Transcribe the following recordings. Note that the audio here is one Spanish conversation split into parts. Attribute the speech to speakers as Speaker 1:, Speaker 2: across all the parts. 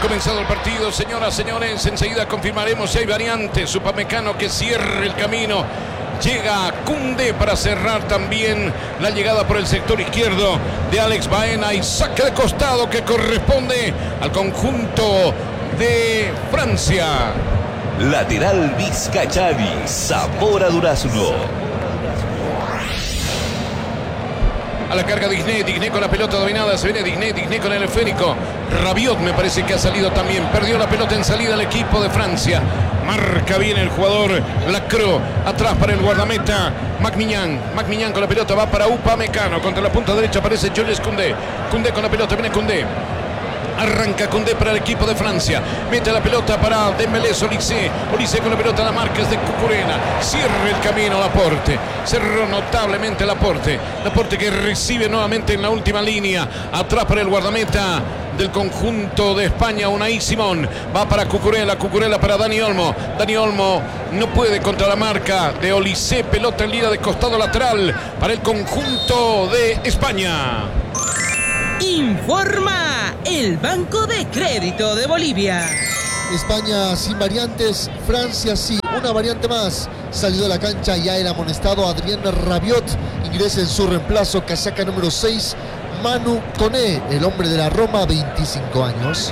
Speaker 1: comenzado el partido, señoras, señores. Enseguida confirmaremos si hay variantes. Upamecano que cierre el camino. Llega Koundé para cerrar también la llegada por el sector izquierdo de Alex Baena. Y saque de costado que corresponde al conjunto de Francia.
Speaker 2: Lateral Vizcachani, sabor a durazno.
Speaker 1: A la carga Digné con la pelota dominada, se viene Digné con el esférico. Rabiot me parece que ha salido también, perdió la pelota en salida el equipo de Francia. Marca bien el jugador Lacroix, atrás para el guardameta Maignan con la pelota, va para Upamecano, contra la punta derecha aparece Jules Koundé con la pelota, viene Koundé. Arranca Koundé para el equipo de Francia. Mete la pelota para Dembélé, Olise con la pelota, la marca es de Cucurella. Cierra el camino Laporte. Cerró notablemente Laporte que recibe nuevamente en la última línea. Atrás para el guardameta del conjunto de España, Unai Simón. Va para Cucurella para Dani Olmo. Dani Olmo no puede contra la marca de Olise. Pelota en línea de costado lateral para el conjunto de España.
Speaker 3: Informa el Banco de Crédito de Bolivia.
Speaker 4: España sin variantes, Francia sí, una variante más. Salió de la cancha ya el amonestado Adrien Rabiot. Ingresa en su reemplazo, casaca número 6, Manu Koné, el hombre de la Roma, 25 años.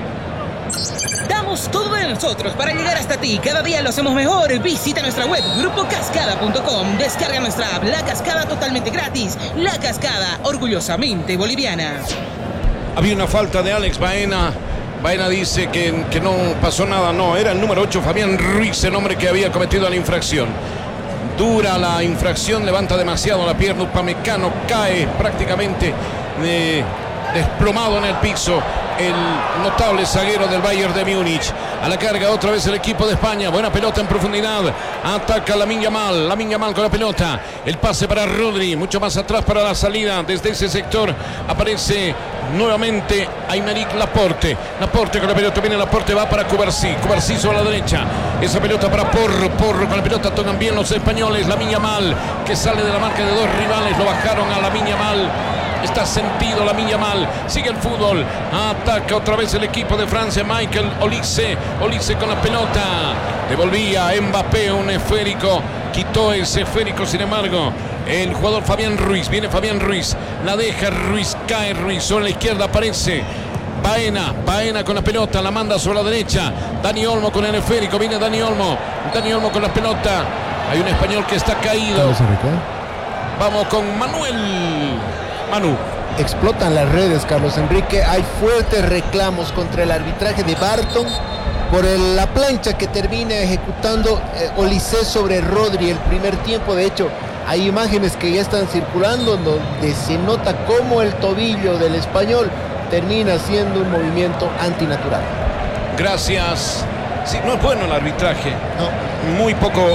Speaker 3: Damos todo de nosotros para llegar hasta ti. Cada día lo hacemos mejor. Visita nuestra web grupocascada.com. Descarga nuestra app La Cascada totalmente gratis. La Cascada, orgullosamente boliviana.
Speaker 1: Había una falta de Alex Baena. Baena dice que no pasó nada. No, era el número 8, Fabián Ruiz, el hombre que había cometido la infracción. Dura la infracción, levanta demasiado la pierna. Upamecano cae prácticamente desplomado en el piso. El notable zaguero del Bayern de Múnich. A la carga otra vez el equipo de España. Buena pelota en profundidad. Ataca Lamine Yamal con la pelota. El pase para Rodri. Mucho más atrás para la salida. Desde ese sector aparece nuevamente Aymeric Laporte con la pelota. Viene Laporte, va para Cubarsí sobre la derecha. Esa pelota para Porro con la pelota. Tocan bien los españoles. Lamine Yamal que sale de la marca de dos rivales. Lo bajaron a Lamine Yamal. Está sentido Lamine Yamal. Sigue el fútbol. Ataca otra vez el equipo de Francia. Michael Olise con la pelota. Devolvía Mbappé un esférico. Quitó ese esférico, sin embargo. El jugador Fabián Ruiz. Viene Fabián Ruiz. La deja Ruiz. Cae Ruiz. Sobre la izquierda aparece Baena con la pelota. La manda sobre la derecha. Dani Olmo con el esférico. Viene Dani Olmo con la pelota. Hay un español que está caído. Vamos con Manu.
Speaker 5: Explotan las redes, Carlos Enrique. Hay fuertes reclamos contra el arbitraje de Barton por la plancha que termina ejecutando Olise sobre Rodri el primer tiempo. De hecho, hay imágenes que ya están circulando donde se nota cómo el tobillo del español termina siendo un movimiento antinatural.
Speaker 1: Gracias. Sí, no es bueno el arbitraje. No. Muy poco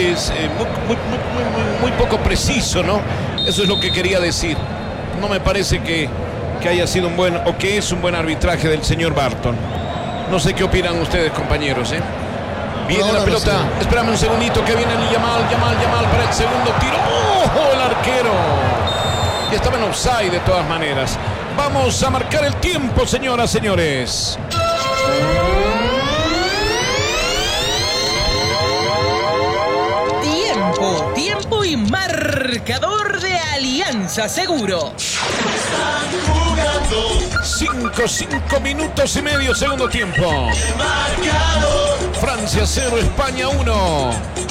Speaker 1: muy poco preciso, ¿no? Eso es lo que quería decir. No me parece que haya sido que es un buen arbitraje del señor Barton. No sé qué opinan ustedes, compañeros, ¿eh? Viene la pelota. No sé. Espérame un segundito que viene el Yamal para el segundo tiro. ¡Oh! El arquero. Y estaba en offside de todas maneras. Vamos a marcar el tiempo, señoras, señores.
Speaker 3: Tiempo y marcador de Alianza Seguro.
Speaker 1: 5 minutos y medio, segundo tiempo. Francia 0, España 1.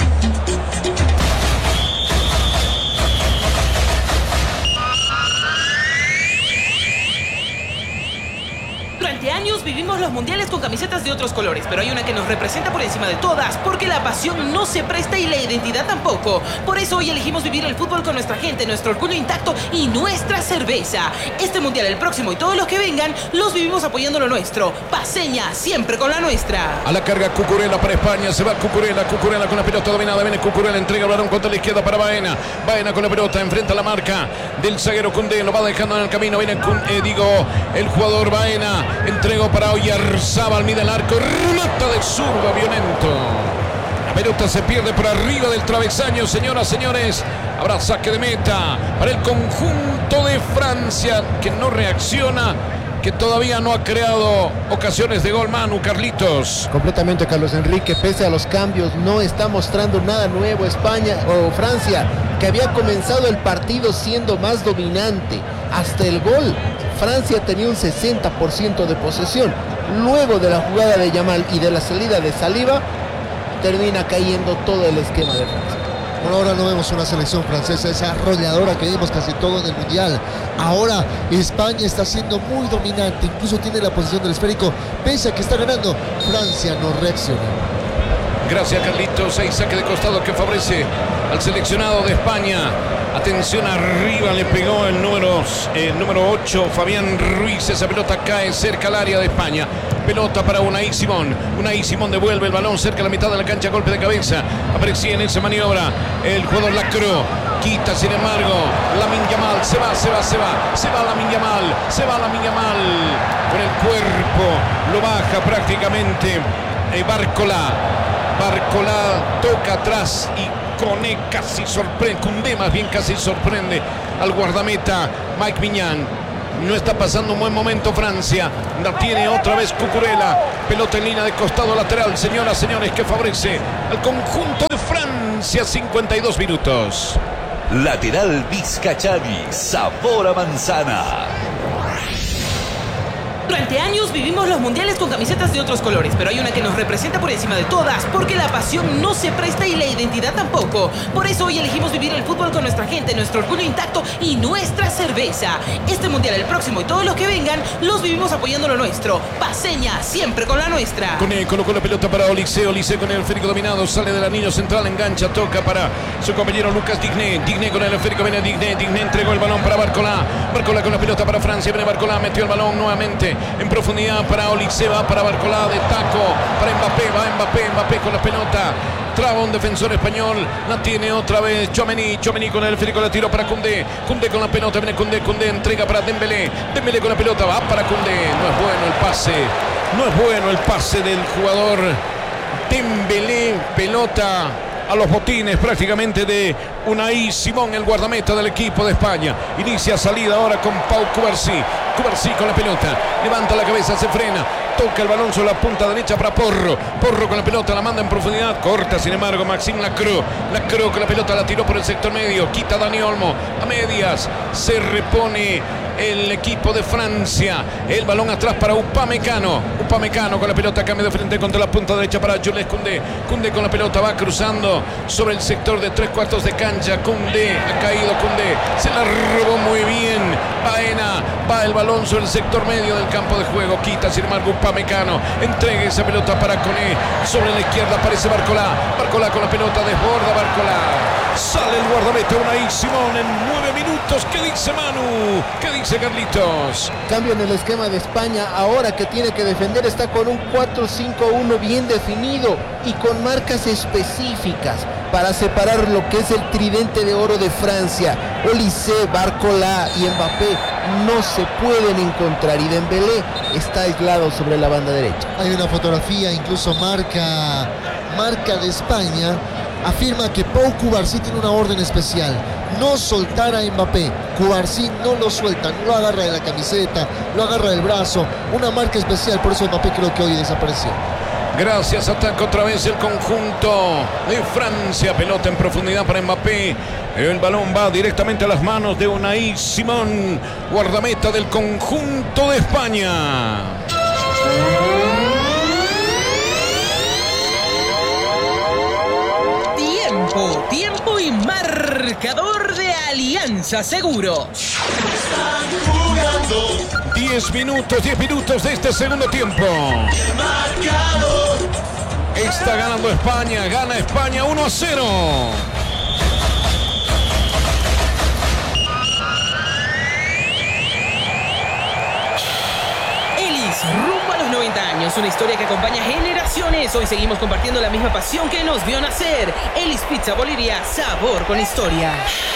Speaker 3: Durante años vivimos los mundiales con camisetas de otros colores, pero hay una que nos representa por encima de todas, porque la pasión no se presta y la identidad tampoco. Por eso hoy elegimos vivir el fútbol con nuestra gente, nuestro orgullo intacto y nuestra cerveza. Este mundial, el próximo y todos los que vengan, los vivimos apoyando lo nuestro. Paceña, siempre con la nuestra.
Speaker 1: A la carga Cucurella para España, se va Cucurella con la pelota dominada, viene Cucurella, entrega el balón contra la izquierda para Baena con la pelota, enfrenta la marca del zaguero Koundé, lo va dejando en el camino, viene el jugador Baena. Entregó para Oyarzábal, mide el arco, remata de zurdo violento. La pelota se pierde por arriba del travesaño, señoras, señores. Habrá saque de meta para el conjunto de Francia, que no reacciona que todavía no ha creado ocasiones de gol. Manu, Carlitos.
Speaker 5: Completamente, Carlos Enrique, pese a los cambios, no está mostrando nada nuevo España o Francia, que había comenzado el partido siendo más dominante. Hasta el gol, Francia tenía un 60% de posesión. Luego de la jugada de Yamal y de la salida de Saliba, termina cayendo todo el esquema de Francia.
Speaker 4: Por ahora no vemos una selección francesa, esa arrolladora que vimos casi todo en el Mundial. Ahora España está siendo muy dominante, incluso tiene la posición del esférico, pese a que está ganando. Francia no reacciona.
Speaker 1: Gracias, Carlitos. Hay saque de costado que favorece al seleccionado de España. Atención, arriba le pegó el número 8, Fabián Ruiz. Esa pelota cae cerca al área de España. Pelota para Unai Simón. Unai Simón devuelve el balón cerca a la mitad de la cancha, golpe de cabeza. Aparecía en esa maniobra el jugador Lacro. Quita, sin embargo, Lamine Yamal. Se va Lamine Yamal. Con el cuerpo lo baja prácticamente Barcola toca atrás y Koné casi sorprende, Koundé más bien casi sorprende al guardameta Mike Maignan. No está pasando un buen momento Francia. La tiene otra vez Cucurella. Pelota en línea de costado lateral, señoras, señores, que favorece al conjunto de Francia. 52 minutos.
Speaker 2: Lateral Vizcachani, sabor a manzana.
Speaker 3: Durante años vivimos los mundiales con camisetas de otros colores, pero hay una que nos representa por encima de todas, porque la pasión no se presta y la identidad tampoco. Por eso hoy elegimos vivir el fútbol con nuestra gente, nuestro orgullo intacto y nuestra cerveza. Este mundial, el próximo y todos los que vengan, los vivimos apoyando lo nuestro. Paseña, siempre con la nuestra.
Speaker 1: Koné colocó la pelota para Olise con el esférico dominado, sale del anillo central, engancha, toca para su compañero Lucas Digné. Digné con el esférico, viene Digné entregó el balón para Barcola con la pelota para Francia, viene Barcola, metió el balón nuevamente en profundidad para Olise, va para Barcola de taco, para Mbappé con la pelota, traba un defensor español, la tiene otra vez Tchouaméni con el esférico, la tiró para Koundé con la pelota, viene Koundé entrega para Dembélé con la pelota, va para Koundé, no es bueno el pase del jugador Dembélé, pelota a los botines prácticamente de Unai Simón, el guardameta del equipo de España. Inicia salida ahora con Pau Cubarsí con la pelota, levanta la cabeza, se frena, toca el balón sobre la punta derecha para Porro con la pelota, la manda en profundidad, corta sin embargo Maxime Lacro con la pelota, la tiró por el sector medio, quita Dani Olmo a medias, se repone el equipo de Francia, el balón atrás para Upamecano con la pelota, cambia de frente contra la punta derecha para Jules Koundé con la pelota, va cruzando sobre el sector de 3/4 de cancha, ha caído Koundé, se la robó muy bien Baena, va el balón sobre el sector medio del campo de juego, quita sin embargo Upamecano, entrega esa pelota para Koné, sobre la izquierda aparece Barcola con la pelota, desborda Barcola, sale el guardameta Unai Simón en 9 minutos. ¿Qué dice Manu? ¿Qué dice Carlitos?
Speaker 5: Cambio en el esquema de España, ahora que tiene que defender está con un 4-5-1 bien definido y con marcas específicas para separar lo que es el tridente de oro de Francia. Olise, Barcola y Mbappé no se pueden encontrar y Dembélé está aislado sobre la banda derecha.
Speaker 4: Hay una fotografía, incluso marca de España afirma que Pau Cubarsí tiene una orden especial: no soltar a Mbappé. Cubarsí no lo suelta, no lo agarra de la camiseta, lo agarra del brazo, una marca especial, por eso Mbappé creo que hoy desapareció.
Speaker 1: Gracias, ataca otra vez el conjunto de Francia, pelota en profundidad para Mbappé, el balón va directamente a las manos de Unai Simón, guardameta del conjunto de España.
Speaker 3: Tiempo y marcador de Alianza Seguros.
Speaker 1: 10 minutos de este segundo tiempo. Está ganando España, gana España 1-0.
Speaker 3: Rumbo a los 90 años, una historia que acompaña generaciones. Hoy seguimos compartiendo la misma pasión que nos vio nacer. Elis Pizza Bolivia, sabor con historia.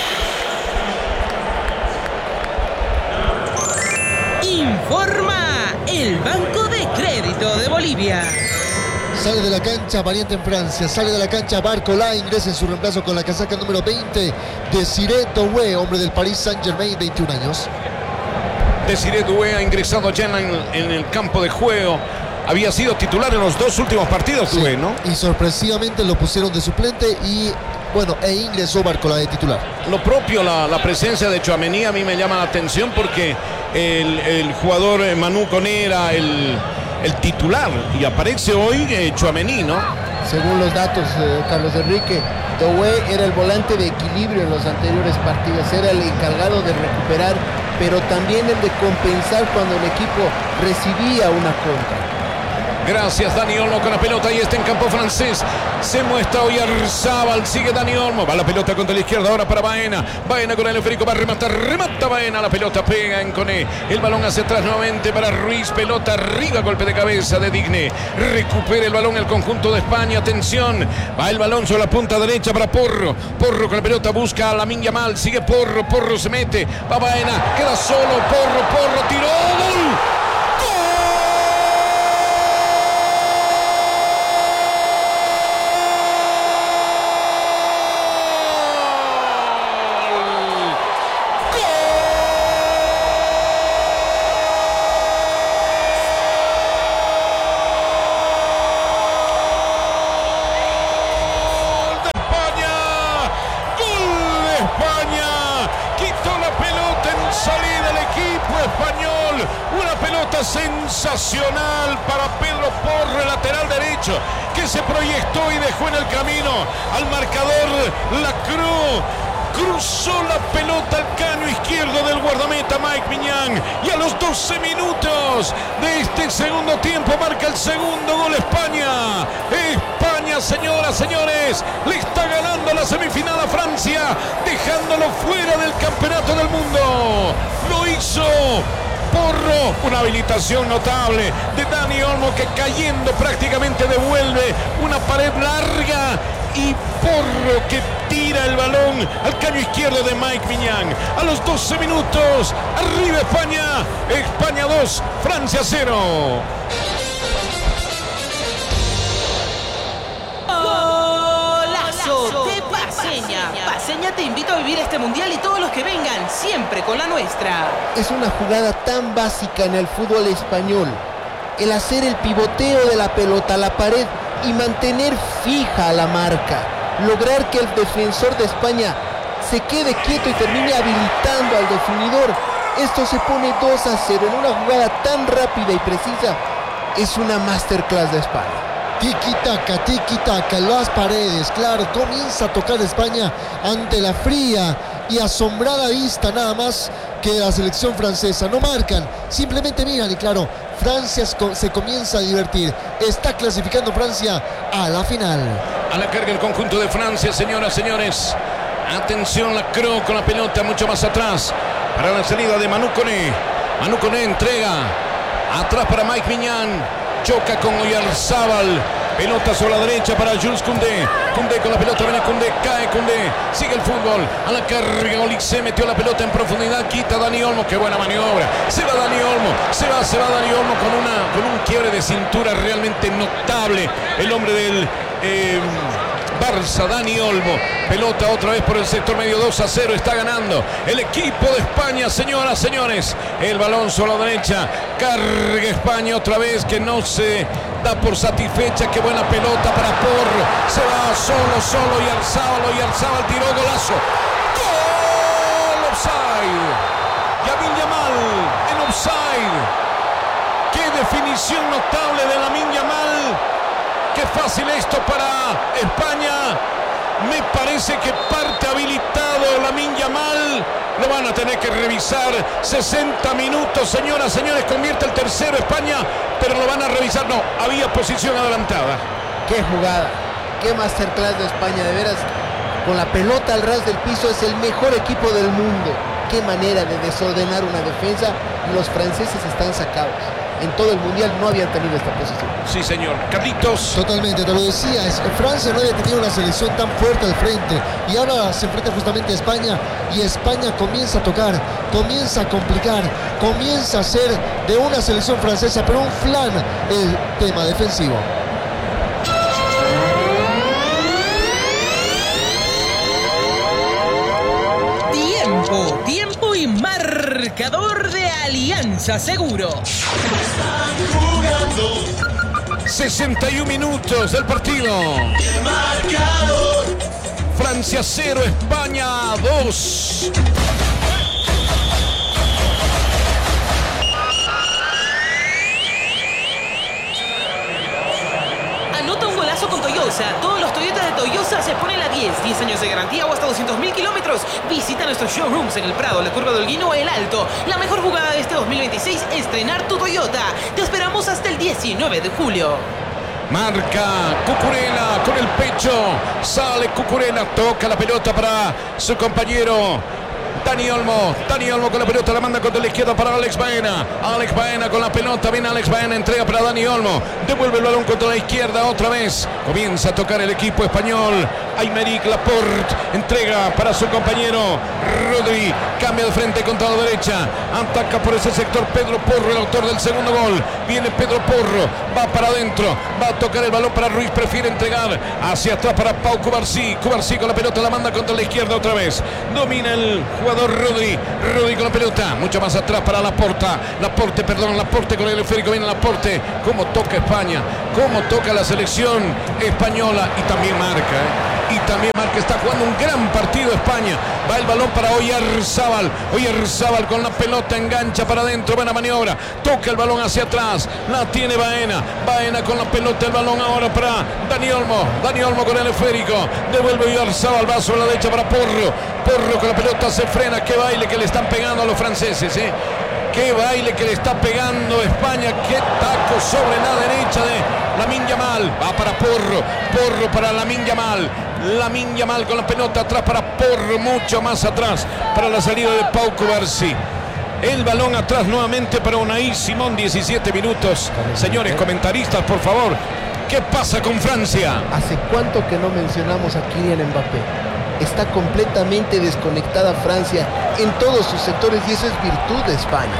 Speaker 3: Informa el Banco de Crédito de Bolivia.
Speaker 4: Sale de la cancha, variante en Francia, sale de la cancha Barcola, ingresa en su reemplazo con la casaca número 20, Desiré Doué, hombre del Paris Saint-Germain, 21 años.
Speaker 1: Desiré Doué ha ingresado ya en el campo de juego. Había sido titular en los 2 últimos partidos,
Speaker 4: Sí,
Speaker 1: Doué, ¿no?
Speaker 4: y sorpresivamente lo pusieron de suplente y bueno, ingresó Barcola de titular.
Speaker 1: Lo propio, la presencia de Tchouaméni a mí me llama la atención porque el jugador Manu Koné era el titular y aparece hoy Tchouaméni, ¿no?
Speaker 5: Según los datos, Carlos Enrique, Doué era el volante de equilibrio en los anteriores partidos, era el encargado de recuperar, pero también el de compensar cuando el equipo recibía una contra.
Speaker 1: Gracias, Dani Olmo con la pelota y está en campo francés. Se muestra Oyarzábal, sigue Dani Olmo. Va la pelota contra la izquierda ahora para Baena. Baena con el esférico, va a rematar, remata Baena. La pelota pega en Koné. El balón hacia atrás nuevamente para Ruiz. Pelota arriba, golpe de cabeza de Digne. Recupera el balón el conjunto de España. Atención, va el balón sobre la punta derecha para Porro. Porro con la pelota busca a Lamine Yamal. Sigue Porro, Porro se mete. Va Baena, queda solo Porro, tiró, gol. Sensacional para Pedro Porro, el lateral derecho, que se proyectó y dejó en el camino al marcador Lacroix. Cruzó la pelota al caño izquierdo del guardameta Mike Maignan y a los 12 minutos de este segundo tiempo marca el segundo gol España. España, señoras, señores, le está ganando la semifinal a Francia, dejándolo fuera del campeonato del mundo. Lo hizo Porro, una habilitación notable de Dani Olmo que cayendo prácticamente devuelve una pared larga y Porro que tira el balón al caño izquierdo de Mike Maignan. A los 12 minutos, arriba España, España 2, Francia 0.
Speaker 3: De Paceña. Paceña te invito a vivir este mundial y todos los que vengan, siempre con la nuestra.
Speaker 5: Es una jugada tan básica en el fútbol español. El hacer el pivoteo de la pelota a la pared y mantener fija la marca. Lograr que el defensor de España se quede quieto y termine habilitando al definidor. Esto se pone 2-0 en una jugada tan rápida y precisa. Es una masterclass de España.
Speaker 4: Tiki-taka, las paredes, claro, comienza a tocar España ante la fría y asombrada vista nada más que la selección francesa. No marcan, simplemente miran y claro, Francia se comienza a divertir. Está clasificando Francia a la final.
Speaker 1: A la carga el conjunto de Francia, señoras, señores. Atención, Lacroix con la pelota mucho más atrás para la salida de Manu Koné. Manu Koné entrega atrás para Mike Maignan. Choca con Oyarzábal. Pelota sobre la derecha para Jules Koundé. Koundé con la pelota, viene Koundé, cae Koundé. Sigue el fútbol. A la carga Olise metió la pelota en profundidad. Quita Dani Olmo. Qué buena maniobra. Se va Dani Olmo. Se va Dani Olmo con un quiebre de cintura realmente notable. El hombre del Barça, Dani Olmo. Pelota otra vez por el sector medio, 2-0. Está ganando el equipo de España, señoras, señores. El balón sobre la derecha. Carga España otra vez, que no se da por satisfecha. Qué buena pelota para Porro. Se va solo Oyarzábal tiró, golazo. ¡Gol! Offside. Lamine Yamal en offside. Qué definición notable de Lamine Yamal. Qué fácil esto para España. Me parece que parte habilitado Lamine Yamal. Lo van a tener que revisar. 60 minutos, señoras, señores. Convierte el tercero España, pero lo van a revisar. No, había posición adelantada.
Speaker 5: Qué jugada, qué masterclass de España, de veras. Con la pelota al ras del piso es el mejor equipo del mundo. Qué manera de desordenar una defensa. Los franceses están sacados. En todo el mundial no habían tenido esta posición.
Speaker 1: Sí, señor. Carlitos.
Speaker 4: Totalmente, te lo decía, Francia no había tenido una selección tan fuerte al frente y ahora se enfrenta justamente a España y España comienza a tocar, comienza a complicar, comienza a ser de una selección francesa, pero un flan el tema defensivo.
Speaker 3: Tiempo y marcha Marcador de Alianza Seguros.
Speaker 1: 61 minutos del partido. Francia 0, España 2.
Speaker 3: Anota un golazo con Toyosa. Todos los Toyota de Toyosa se ponen a 10 años de garantía o hasta 200.000 kilómetros. Visita nuestros showrooms en El Prado, la Curva de Holguín o El Alto. La mejor jugada de este 2026 es estrenar tu Toyota. Te esperamos hasta el 19 de julio.
Speaker 1: Marca Cucurella con el pecho. Sale Cucurella, toca la pelota para su compañero Dani Olmo. Dani Olmo con la pelota, la manda contra la izquierda para Alex Baena. Alex Baena con la pelota, viene Alex Baena, entrega para Dani Olmo. Devuelve el balón contra la izquierda otra vez. Comienza a tocar el equipo español. Aymeric Laporte entrega para su compañero Rodri. Cambia de frente contra la derecha. Ataca por ese sector Pedro Porro, el autor del segundo gol. Viene Pedro Porro, va para adentro. Va a tocar el balón para Ruiz. Prefiere entregar hacia atrás para Pau Cubarsí. Cubarsí con la pelota, la manda contra la izquierda otra vez. Domina el jugador Rodri. Rodri con la pelota. Mucho más atrás para Laporte con el esférico. Viene Laporte. Cómo toca España. Cómo toca la selección española. Y también marca, Y también marca, está jugando un gran partido España. Va el balón para Oyarzábal. Oyarzábal con la pelota, engancha para adentro, buena maniobra. Toca el balón hacia atrás, la tiene Baena. Baena con la pelota, el balón ahora para Dani Olmo. Dani Olmo con el esférico. Devuelve Oyarzábal, va sobre la derecha para Porro. Porro con la pelota se frena. Qué baile que le están pegando a los franceses, ¿eh? Qué baile que le está pegando España. Qué taco sobre la derecha de Lamine Yamal. Va para Porro. Porro para Lamine Yamal. Lamine Yamal con la pelota atrás para Porro. Mucho más atrás para la salida de Pau Cubarsí. El balón atrás nuevamente para Unai Simón. 17 minutos. Señores comentaristas, por favor. ¿Qué pasa con Francia?
Speaker 5: ¿Hace cuánto que no mencionamos a Kylian Mbappé? Está completamente desconectada Francia en todos sus sectores y eso es virtud de España.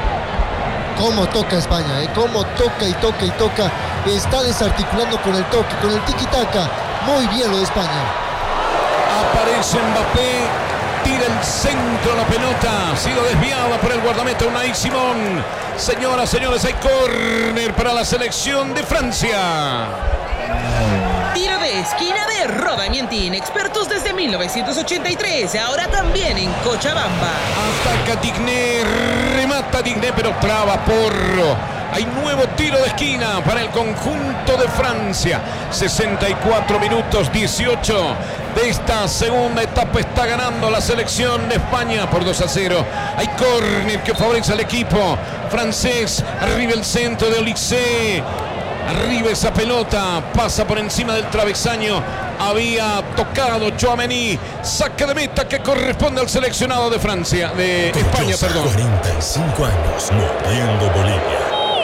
Speaker 4: Cómo toca España, cómo toca y toca y toca. Está desarticulando con el toque, con el tiki-taka. Muy bien lo de España.
Speaker 1: Aparece Mbappé, tira el centro, la pelota ha sido desviada por el guardameta Unai Simón. Señoras, señores, hay córner para la selección de Francia.
Speaker 3: Tiro de esquina de Roda Mientin, expertos desde 1983, ahora también en Cochabamba.
Speaker 1: Ataca Digné, remata Digné, pero traba Porro. Hay nuevo tiro de esquina para el conjunto de Francia. 64 minutos 18 de esta segunda etapa. Está ganando la selección de España por 2-0. Hay córner que favorece al equipo francés. Arriba el centro de Olysée. Arriba esa pelota, pasa por encima del travesaño. Había tocado Tchouaméni. Saque de meta que corresponde al seleccionado de Francia, de España, perdón.
Speaker 6: 45 años moviendo Bolivia.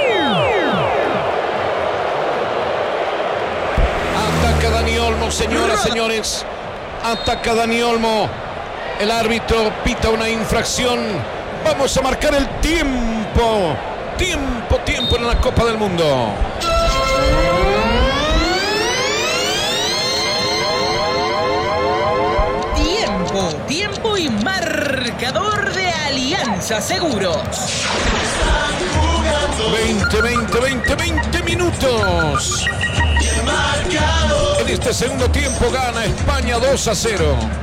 Speaker 1: Ataca Dani Olmo, señoras, señores. Ataca Dani Olmo. El árbitro pita una infracción. Vamos a marcar el tiempo. Tiempo en la Copa del Mundo.
Speaker 3: Tiempo y marcador de Alianza Seguros.
Speaker 1: 20 minutos. En este segundo tiempo gana España 2-0.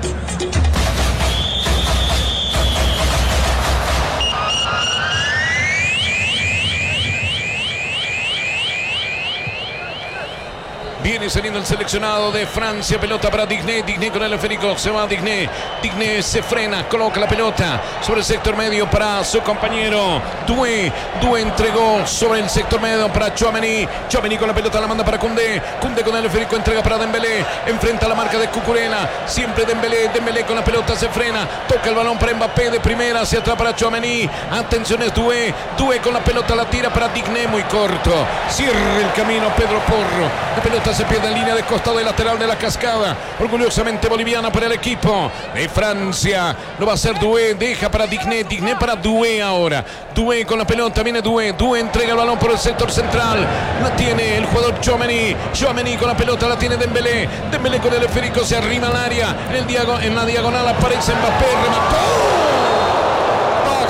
Speaker 1: Viene saliendo el seleccionado de Francia. Pelota para Digné. Digné con el esférico. Se va Digné. Digné se frena. Coloca la pelota sobre el sector medio para su compañero Doué. Doué entregó sobre el sector medio para Tchouaméni. Tchouaméni con la pelota la manda para Koundé. Koundé con el esférico entrega para Dembélé. Enfrenta la marca de Cucurella. Siempre Dembélé. Dembélé con la pelota se frena. Toca el balón para Mbappé de primera hacia atrás para Tchouaméni. Atención es Doué. Doué con la pelota la tira para Digné. Muy corto. Cierra el camino Pedro Porro. La pelota se pierde en línea de costado y lateral de la cascada. Orgullosamente boliviana para el equipo de Francia. Lo va a hacer Doué. Deja para Digné. Digné para Doué ahora. Doué con la pelota. Viene Doué. Doué entrega el balón por el sector central. La tiene el jugador Tchouaméni. Tchouaméni con la pelota la tiene Dembélé. Dembélé con el esférico se arrima al área. En la diagonal aparece Mbappé. Remató.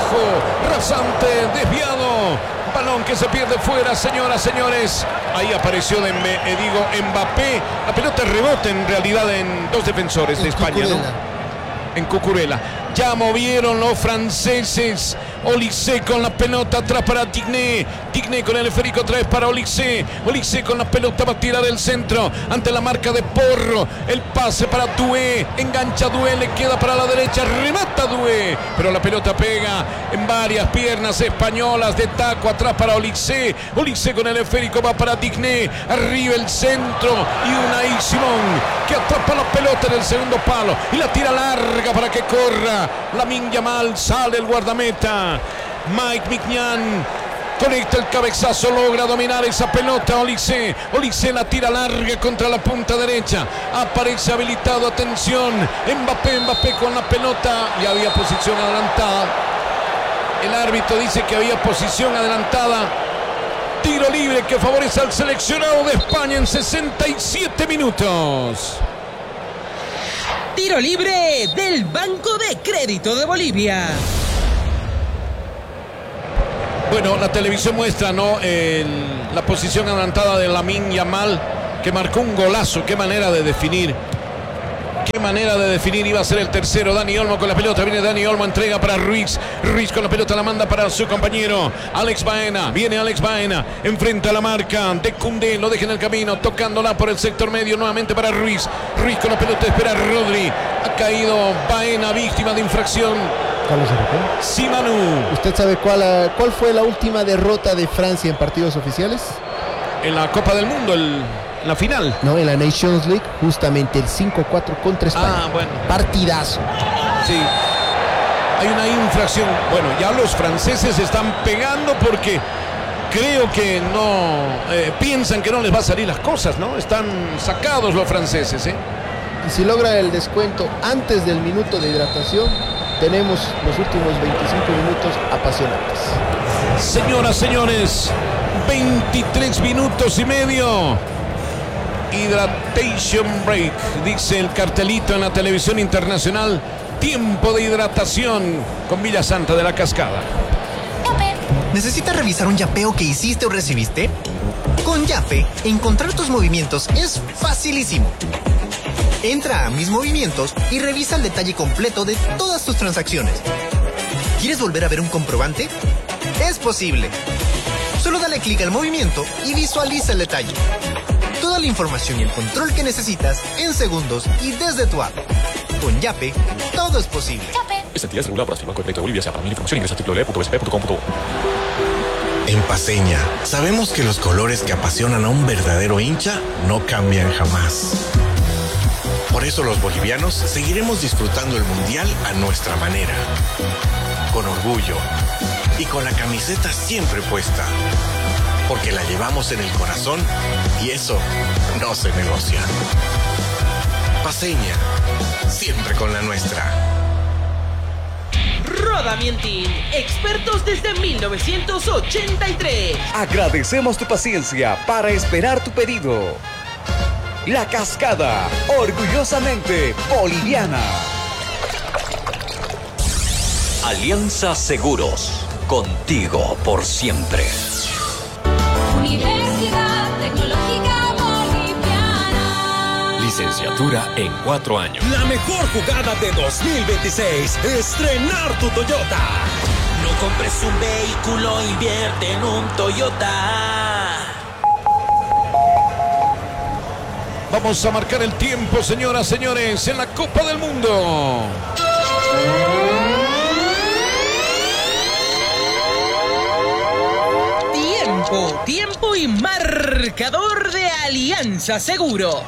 Speaker 1: bajo, rasante, desviado. Balón que se pierde fuera, señoras, señores. Ahí apareció Mbappé. La pelota rebota en realidad en dos defensores de España, ¿no? En Cucurella. Ya movieron los franceses. Olise con la pelota atrás para Tigné. Tigné con el esférico otra vez para Olise. Olise con la pelota va a tirar el centro ante la marca de Porro. El pase para Doué. Engancha Doué, le queda para la derecha. Remata Doué. Pero la pelota pega en varias piernas españolas de taco atrás para Olise. Olise con el esférico va para Tigné. Arriba el centro. Y Unai Simón que atrapa la pelota en el segundo palo. Y la tira larga para que corra. Lamine Yamal, sale el guardameta. Mike Mignan conecta el cabezazo, logra dominar esa pelota. Olise la tira larga contra la punta derecha. Aparece habilitado, atención. Mbappé con la pelota. Y había posición adelantada. El árbitro dice que había posición adelantada. Tiro libre que favorece al seleccionado de España en 67 minutos.
Speaker 3: Tiro libre del Banco de Crédito de Bolivia.
Speaker 1: Bueno, la televisión muestra, ¿no? La posición adelantada de Lamine Yamal, que marcó un golazo. Qué manera de definir. Qué manera de definir. Iba a ser el tercero. Dani Olmo con la pelota. Viene Dani Olmo, entrega para Ruiz. Ruiz con la pelota la manda para su compañero Alex Baena. Viene Alex Baena. Enfrenta la marca de Koundé. Lo deja en el camino. Tocándola por el sector medio. Nuevamente para Ruiz. Ruiz con la pelota. Espera Rodri. Ha caído Baena, víctima de infracción.
Speaker 5: Carlos Enrique.
Speaker 1: Sí, Manu.
Speaker 5: ¿Usted sabe cuál fue la última derrota de Francia en partidos oficiales?
Speaker 1: En la Copa del Mundo, la final.
Speaker 5: No, en la Nations League, justamente el 5-4 contra España.
Speaker 1: Ah, bueno.
Speaker 5: Partidazo.
Speaker 1: Sí. Hay una infracción. Bueno, ya los franceses están pegando porque creo que no piensan que no les va a salir las cosas, ¿no? Están sacados los franceses, ¿eh?
Speaker 5: Y si logra el descuento antes del minuto de hidratación, tenemos los últimos 25 minutos apasionantes.
Speaker 1: Señoras, señores, 23 minutos y medio. Hydration break, dice el cartelito en la televisión internacional. Tiempo de hidratación con Villa Santa de la Cascada.
Speaker 7: ¿Necesitas revisar un yapeo que hiciste o recibiste? Con Yape, encontrar tus movimientos es facilísimo. Entra a Mis Movimientos y revisa el detalle completo de todas tus transacciones. ¿Quieres volver a ver un comprobante? Es posible. Solo dale clic al movimiento y visualiza el detalle. Toda la información y el control que necesitas en segundos y desde tu app. Con Yape, todo es posible.
Speaker 6: Esta entidad es regulada por el Banco de Crédito de Bolivia. Para mayor información ingresa a www.bsp.com.bo.
Speaker 8: En Paceña, sabemos que los colores que apasionan a un verdadero hincha no cambian jamás. Por eso los bolivianos seguiremos disfrutando el Mundial a nuestra manera. Con orgullo y con la camiseta siempre puesta. Porque la llevamos en el corazón y eso no se negocia. Paceña, siempre con la nuestra.
Speaker 3: Rodamientin, expertos desde 1983.
Speaker 9: Agradecemos tu paciencia para esperar tu pedido. La Cascada, orgullosamente boliviana.
Speaker 2: Alianza Seguros, contigo por siempre.
Speaker 10: Universidad Tecnológica Boliviana.
Speaker 6: Licenciatura en 4 años.
Speaker 11: La mejor jugada de 2026, estrenar tu Toyota.
Speaker 12: No compres un vehículo, invierte en un Toyota.
Speaker 1: Vamos a marcar el tiempo, señoras, señores, en la Copa del Mundo.
Speaker 3: Tiempo y marcador de Alianza Seguros.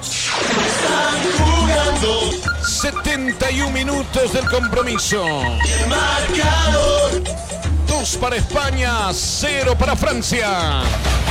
Speaker 1: 71 minutos del compromiso.
Speaker 12: Marcador.
Speaker 1: 2 para España, 0 para Francia.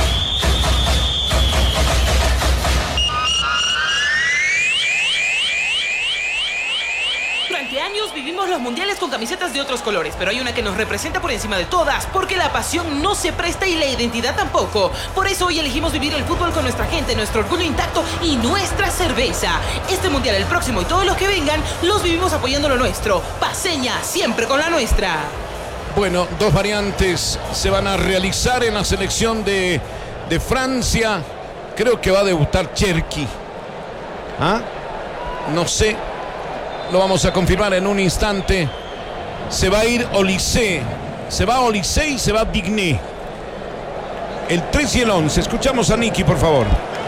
Speaker 3: Durante años vivimos los mundiales con camisetas de otros colores, pero hay una que nos representa por encima de todas, porque la pasión no se presta y la identidad tampoco. Por eso hoy elegimos vivir el fútbol con nuestra gente, nuestro orgullo intacto y nuestra cerveza. Este mundial, el próximo y todos los que vengan, los vivimos apoyando lo nuestro. Paceña, siempre con la nuestra.
Speaker 1: Bueno, dos variantes se van a realizar en la selección de Francia. Creo que va a debutar Cherki. ¿Ah? No sé. Lo vamos a confirmar en un instante. Se va a ir Olise. Se va Olise y se va Digné. El 3 y el 11. Escuchamos a Nicky, por favor.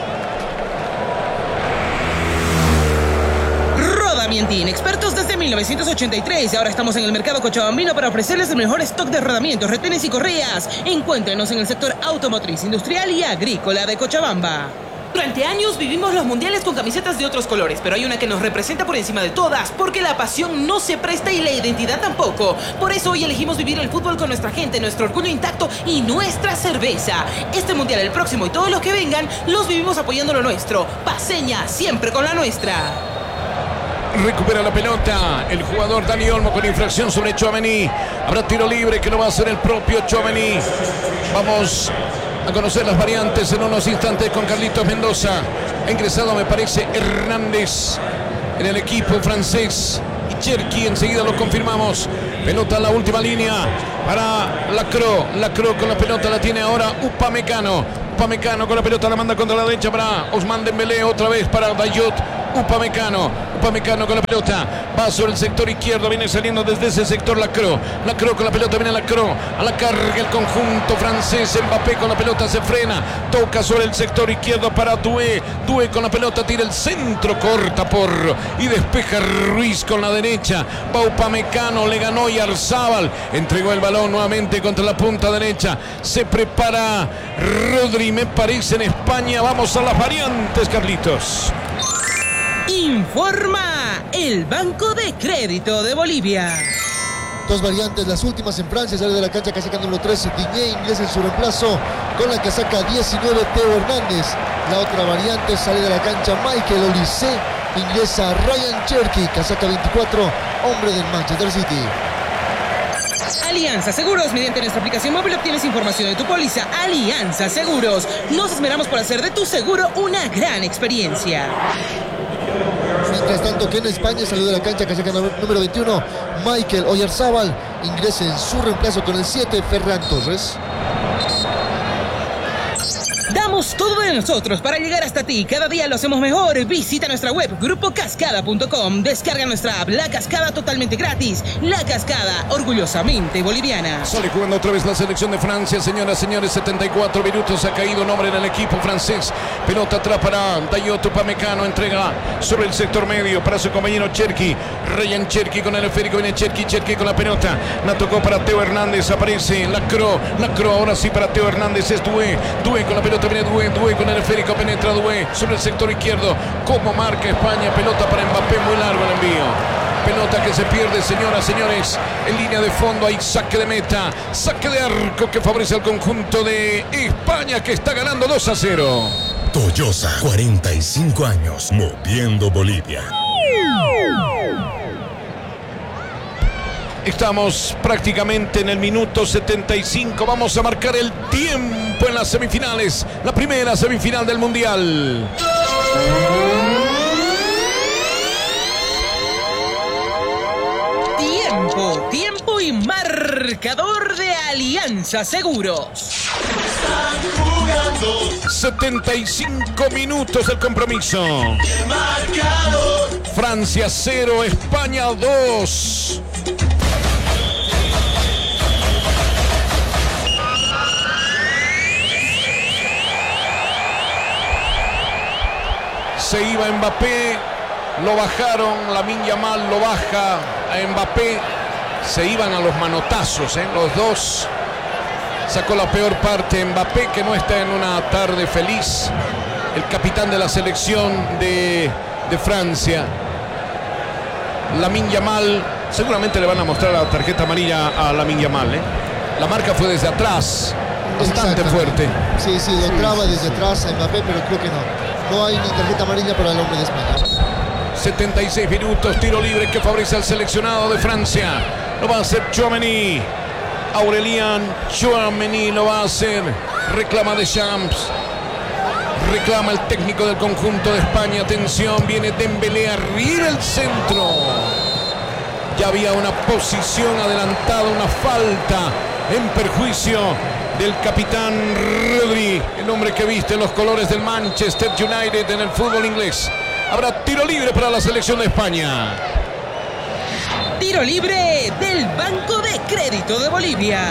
Speaker 3: Rodamientín, expertos desde 1983. Ahora estamos en el mercado cochabambino para ofrecerles el mejor stock de rodamientos, retenes y correas. Encuéntrenos en el sector automotriz, industrial y agrícola de Cochabamba. Durante años vivimos los mundiales con camisetas de otros colores, pero hay una que nos representa por encima de todas, porque la pasión no se presta y la identidad tampoco. Por eso hoy elegimos vivir el fútbol con nuestra gente, nuestro orgullo intacto y nuestra cerveza. Este mundial, el próximo y todos los que vengan, los vivimos apoyando lo nuestro. Paceña, siempre con la nuestra.
Speaker 1: Recupera la pelota el jugador Dani Olmo con infracción sobre Tchouaméni. Habrá tiro libre que lo va a hacer el propio Tchouaméni. Vamos a conocer las variantes en unos instantes con Carlitos Mendoza. Ha ingresado, me parece, Hernández en el equipo francés. Y Cherki, enseguida lo confirmamos. Pelota en la última línea para Lacroix. Lacroix con la pelota la tiene ahora Upamecano. Upamecano con la pelota la manda contra la derecha para Ousmane Dembélé. Otra vez para Dayot. Upamecano con la pelota, va sobre el sector izquierdo, viene saliendo desde ese sector Lacroix con la pelota, viene Lacroix, a la carga el conjunto francés. Mbappé con la pelota se frena, toca sobre el sector izquierdo para Doué con la pelota, tira el centro, corta y despeja Ruiz con la derecha, va Upamecano, le ganó Yarzábal, entregó el balón nuevamente contra la punta derecha, se prepara Rodri, me parece, en España. Vamos a las variantes, Carlitos.
Speaker 3: Informa el Banco de Crédito de Bolivia.
Speaker 4: Dos variantes, las últimas en Francia. Sale de la cancha casaca número 13, Digné, ingresa en su reemplazo con la casaca 19, Teo Hernández. La otra variante, sale de la cancha Michael Olise, ingresa Ryan Cherki, casaca 24, hombre del Manchester City.
Speaker 3: Alianza Seguros, mediante nuestra aplicación móvil obtienes información de tu póliza. Alianza Seguros, nos esmeramos por hacer de tu seguro una gran experiencia.
Speaker 4: Mientras tanto, que en España salió de la cancha casaca número 21, Michael Oyarzábal, ingresa en su reemplazo con el 7, Ferran Torres.
Speaker 3: Damos todo de nosotros para llegar hasta ti. Cada día lo hacemos mejor. Visita nuestra web grupocascada.com. Descarga nuestra app La Cascada totalmente gratis. La Cascada, orgullosamente boliviana.
Speaker 1: Sale jugando otra vez la selección de Francia, señoras, señores. 74 minutos ha caído nombre en el equipo francés. Pelota atrás para Dayot. Upamecano entrega sobre el sector medio para su compañero Cherki. Ryan Cherki con el esférico, viene Cherki con la pelota. La tocó para Teo Hernández, aparece Lacroix ahora sí para Teo Hernández, es Doué con la pelota, viene Doué con el esférico, penetra Doué sobre el sector izquierdo. Como marca España, pelota para Mbappé, muy largo el envío. Pelota que se pierde, señoras, señores, en línea de fondo. Hay saque de meta, saque de arco que favorece al conjunto de España, que está ganando 2-0.
Speaker 11: Toyosa, 45 años, moviendo Bolivia.
Speaker 1: Estamos prácticamente en el minuto 75. Vamos a marcar el tiempo en las semifinales. La primera semifinal del Mundial.
Speaker 3: Tiempo y marcador de Alianza Seguros.
Speaker 1: 75 minutos del compromiso. Francia 0, España 2. Se iba Mbappé, lo bajaron, Lamine Yamal lo baja a Mbappé, se iban a los manotazos, los dos. Sacó la peor parte Mbappé, que no está en una tarde feliz, el capitán de la selección de Francia. Lamine Yamal, seguramente le van a mostrar la tarjeta amarilla a Lamine Yamal, La marca fue desde atrás, bastante fuerte.
Speaker 4: Sí, lo traba desde atrás a Mbappé, pero creo que no. No hay ni tarjeta amarilla para el hombre de España.
Speaker 1: 76 minutos, tiro libre que favorece al seleccionado de Francia. Lo va a hacer Tchouaméni. Aurélien Tchouaméni lo va a hacer. Reclama Deschamps. Reclama el técnico del conjunto de España. Atención, viene Dembélé arriba el centro. Ya había una posición adelantada, una falta en perjuicio del capitán Rodri, el hombre que viste los colores del Manchester United en el fútbol inglés. Habrá tiro libre para la selección de España.
Speaker 3: Tiro libre del Banco de Crédito de Bolivia.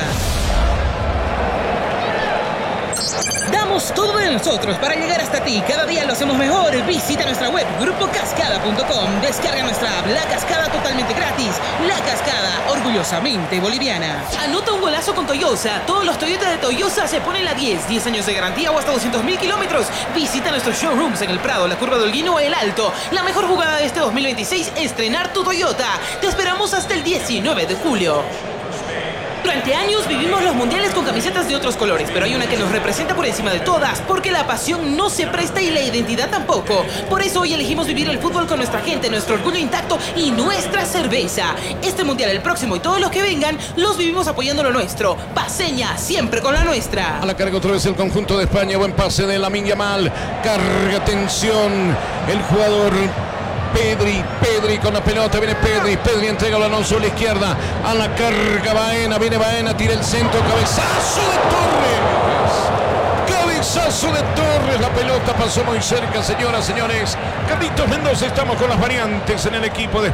Speaker 3: Damos todo de nosotros para llegar hasta ti. Cada día lo hacemos mejor. Visita nuestra web grupocascada.com. Descarga nuestra app La Cascada totalmente gratis. La Cascada, orgullosamente boliviana. Anota un golazo con Toyosa. Todos los Toyota de Toyosa se ponen la 10 años de garantía o hasta 200.000 kilómetros. Visita nuestros showrooms en El Prado, la Curva de Holguín o El Alto. La mejor jugada de este 2026 es estrenar tu Toyota. Te esperamos hasta el 19 de julio. Durante años vivimos los mundiales con camisetas de otros colores, pero hay una que nos representa por encima de todas, porque la pasión no se presta y la identidad tampoco. Por eso hoy elegimos vivir el fútbol con nuestra gente, nuestro orgullo intacto y nuestra cerveza. Este mundial, el próximo y todos los que vengan, los vivimos apoyando lo nuestro. Paceña, siempre con la nuestra.
Speaker 1: A la carga otra vez el conjunto de España. Buen pase de Lamine Yamal. Carga tensión el jugador Pedri con la pelota, viene Pedri entrega el balón sobre la izquierda, a la carga Baena, viene Baena, tira el centro, cabezazo de Torres, la pelota pasó muy cerca, señoras, señores. Carlitos Mendoza, estamos con las variantes en el equipo de